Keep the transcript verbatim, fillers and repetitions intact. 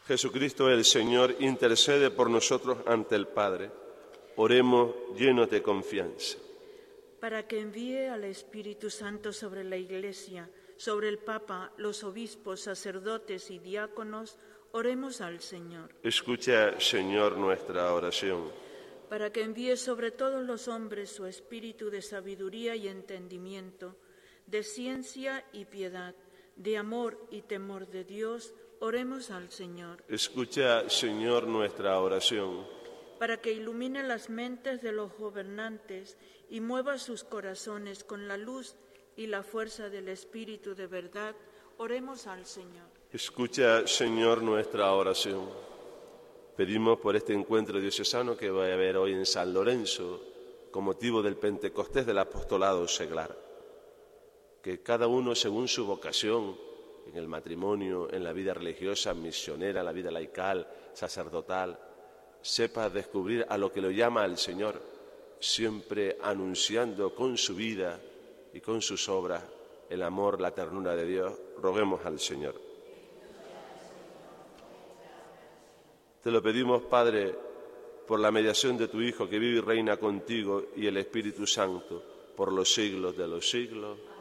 Jesucristo el Señor intercede por nosotros ante el Padre. Oremos llenos de confianza. Para que envíe al Espíritu Santo sobre la Iglesia, sobre el Papa, los obispos, sacerdotes y diáconos, oremos al Señor. Escucha, Señor, nuestra oración. Para que envíe sobre todos los hombres su espíritu de sabiduría y entendimiento, de ciencia y piedad, de amor y temor de Dios, oremos al Señor. Escucha, Señor, nuestra oración. Para que ilumine las mentes de los gobernantes y mueva sus corazones con la luz y la fuerza del Espíritu de verdad, oremos al Señor. Escucha, Señor, nuestra oración. Pedimos por este encuentro diocesano que va a haber hoy en San Lorenzo, con motivo del Pentecostés del Apostolado Seglar. Que cada uno, según su vocación, en el matrimonio, en la vida religiosa, misionera, la vida laical, sacerdotal, sepa descubrir a lo que lo llama el Señor, siempre anunciando con su vida y con sus obras el amor, la ternura de Dios. Roguemos al Señor. Te lo pedimos, Padre, por la mediación de tu Hijo, que vive y reina contigo y el Espíritu Santo, por los siglos de los siglos.